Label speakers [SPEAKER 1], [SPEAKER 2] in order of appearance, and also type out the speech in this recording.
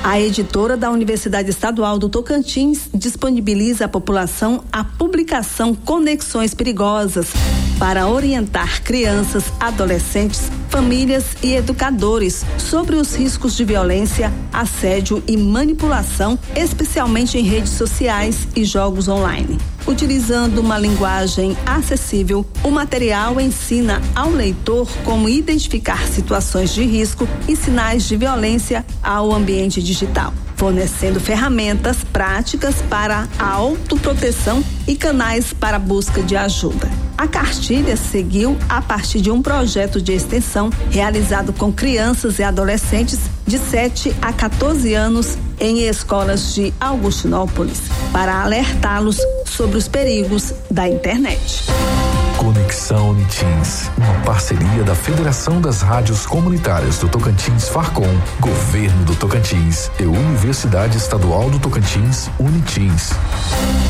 [SPEAKER 1] A editora da Universidade Estadual do Tocantins disponibiliza à população a publicação Conexões Perigosas para orientar crianças, adolescentes, famílias e educadores sobre os riscos de violência, assédio e manipulação, especialmente em redes sociais e jogos online. Utilizando uma linguagem acessível, o material ensina ao leitor como identificar situações de risco e sinais de violência ao ambiente digital, fornecendo ferramentas práticas para a autoproteção e canais para a busca de ajuda. A cartilha seguiu a partir de um projeto de extensão realizado com crianças e adolescentes de 7 a 14 anos em escolas de Augustinópolis, para alertá-los sobre os perigos da internet.
[SPEAKER 2] Conexão Unitins, uma parceria da Federação das Rádios Comunitárias do Tocantins Farcom, Governo do Tocantins e Universidade Estadual do Tocantins Unitins.